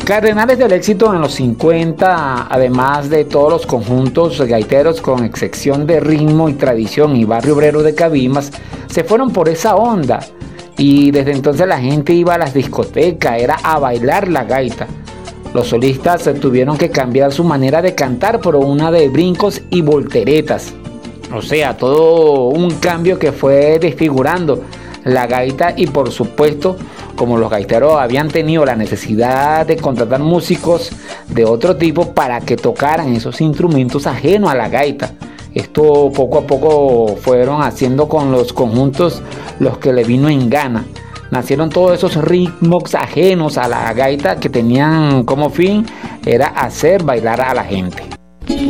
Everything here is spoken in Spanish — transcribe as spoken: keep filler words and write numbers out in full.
Cardenales del éxito en los cincuenta, además de todos los conjuntos gaiteros con excepción de Ritmo y Tradición y Barrio Obrero de Cabimas, se fueron por esa onda y desde entonces la gente iba a las discotecas, era a bailar la gaita. Los solistas tuvieron que cambiar su manera de cantar por una de brincos y volteretas. O sea, todo un cambio que fue desfigurando la gaita y por supuesto, como los gaiteros habían tenido la necesidad de contratar músicos de otro tipo para que tocaran esos instrumentos ajenos a la gaita. Esto poco a poco fueron haciendo con los conjuntos los que le vino en gana. Nacieron todos esos ritmos ajenos a la gaita que tenían como fin era hacer bailar a la gente.